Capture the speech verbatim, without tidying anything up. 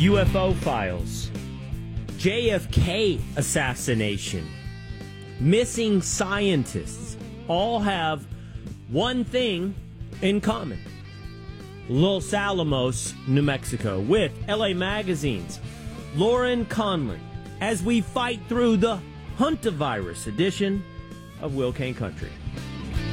U F O files, J F K assassination, missing scientists all have one thing in common. Los Alamos, New Mexico, with L A Magazine's Lauren Conlon, as we fight through the Huntavirus edition of Will Kane Country.